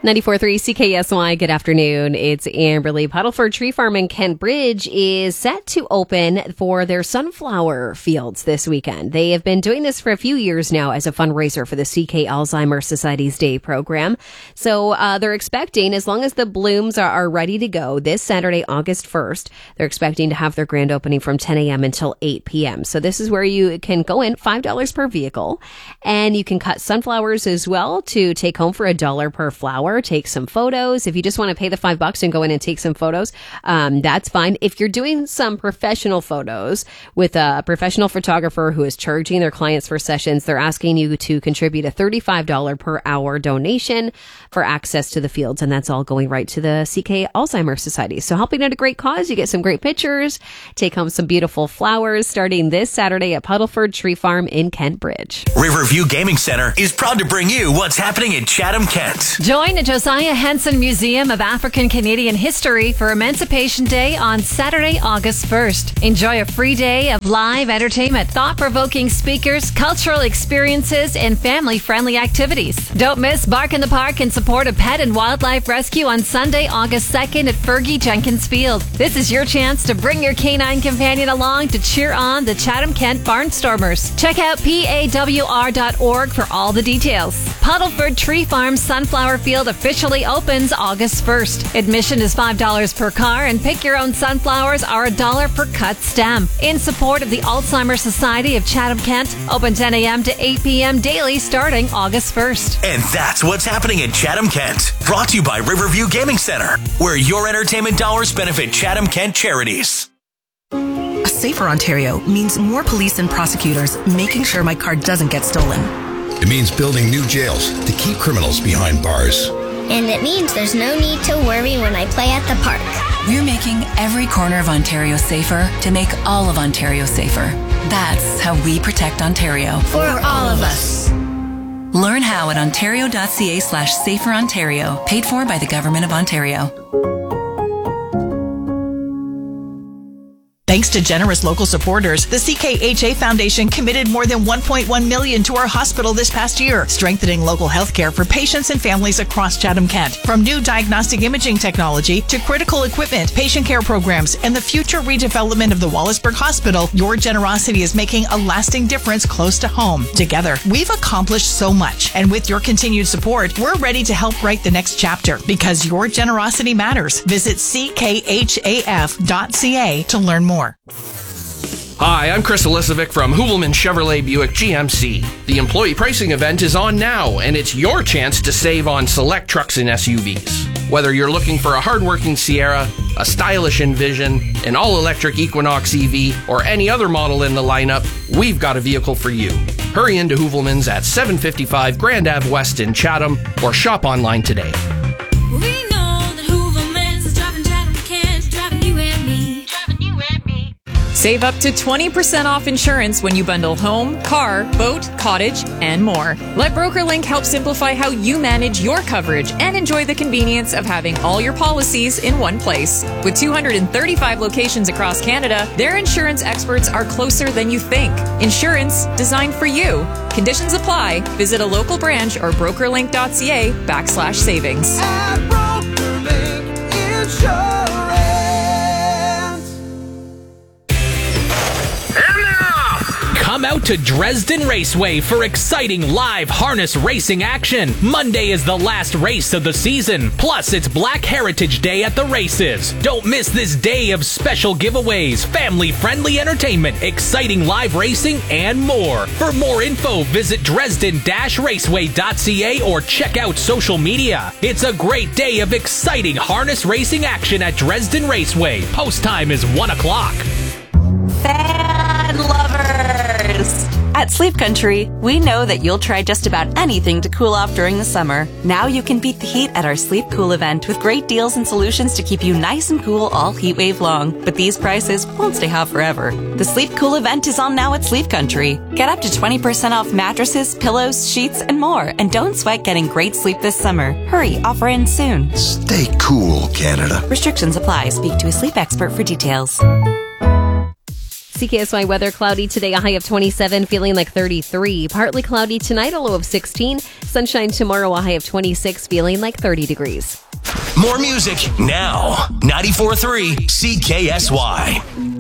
94.3 CKSY, good afternoon. It's Amberly. Puddleford Tree Farm in Kent Bridge is set to open for their sunflower fields this weekend. They have been doing this for a few years now as a fundraiser for the CK Alzheimer's Society's Day program. So they're expecting, as long as the blooms are ready to go, this Saturday, August 1st, they're expecting to have their grand opening from 10 a.m. until 8 p.m. So this is where you can go in, $5 per vehicle, and you can cut sunflowers as well to take home for $1 per flower. Take some photos. If you just want to pay the $5 and go in and take some photos, that's fine. If you're doing some professional photos with a professional photographer who is charging their clients for sessions, they're asking you to contribute a $35 per hour donation for access to the fields, and that's all going right to the CK Alzheimer's Society. So helping out a great cause, you get some great pictures, take home some beautiful flowers, starting this Saturday at Puddleford Tree Farm in Kent Bridge. Riverview Gaming Center is proud to bring you what's happening in Chatham, Kent. Join the Josiah Henson Museum of African Canadian History for Emancipation Day on Saturday, August 1st. Enjoy a free day of live entertainment, thought-provoking speakers, cultural experiences, and family-friendly activities. Don't miss Bark in the Park in support of pet and wildlife rescue on Sunday, August 2nd at Fergie Jenkins Field. This is your chance to bring your canine companion along to cheer on the Chatham-Kent Barnstormers. Check out pawr.org for all the details. Puddleford Tree Farm Sunflower Field officially opens August 1st. Admission is $5 per car, and pick your own sunflowers are $1 per cut stem. In support of the Alzheimer's Society of Chatham-Kent, open 10 a.m. to 8 p.m. daily starting August 1st. And that's what's happening in Chatham-Kent. Brought to you by Riverview Gaming Center, where your entertainment dollars benefit Chatham-Kent charities. A safer Ontario means more police and prosecutors making sure my car doesn't get stolen. It means building new jails to keep criminals behind bars. And it means there's no need to worry when I play at the park. We're making every corner of Ontario safer to make all of Ontario safer. That's how we protect Ontario. For all of us. Learn how at ontario.ca/saferontario. Paid for by the Government of Ontario. Thanks to generous local supporters, the CKHA Foundation committed more than $1.1 million to our hospital this past year, strengthening local health care for patients and families across Chatham-Kent. From new diagnostic imaging technology to critical equipment, patient care programs, and the future redevelopment of the Wallaceburg Hospital, your generosity is making a lasting difference close to home. Together, we've accomplished so much, and with your continued support, we're ready to help write the next chapter, because your generosity matters. Visit ckhaf.ca to learn more. Hi, I'm Chris Elisovic from Hoovelman Chevrolet Buick GMC. The employee pricing event is on now, and it's your chance to save on select trucks and SUVs. Whether you're looking for a hardworking Sierra, a stylish Envision, an all-electric Equinox EV, or any other model in the lineup, we've got a vehicle for you. Hurry into Hoovelman's at 755 Grand Ave West in Chatham, or shop online today. Save up to 20% off insurance when you bundle home, car, boat, cottage, and more. Let BrokerLink help simplify how you manage your coverage and enjoy the convenience of having all your policies in one place. With 235 locations across Canada, their insurance experts are closer than you think. Insurance designed for you. Conditions apply. Visit a local branch or brokerlink.ca/savings. At BrokerLink Insurance. Come out to Dresden Raceway for exciting live harness racing action. Monday is the last race of the season. Plus, it's Black Heritage Day at the races. Don't miss this day of special giveaways, family-friendly entertainment, exciting live racing, and more. For more info, visit dresden-raceway.ca or check out social media. It's a great day of exciting harness racing action at Dresden Raceway. Post time is 1 o'clock. Fan lovers! At Sleep Country, we know that you'll try just about anything to cool off during the summer. Now you can beat the heat at our Sleep Cool event with great deals and solutions to keep you nice and cool all heat wave long. But these prices won't stay hot forever. The Sleep Cool event is on now at Sleep Country. Get up to 20% off mattresses, pillows, sheets, and more. And don't sweat getting great sleep this summer. Hurry, offer ends soon. Stay cool, Canada. Restrictions apply. Speak to a sleep expert for details. CKSY weather, cloudy today, a high of 27, feeling like 33. Partly cloudy tonight, a low of 16. Sunshine tomorrow, a high of 26, feeling like 30 degrees. More music now. 94.3 CKSY.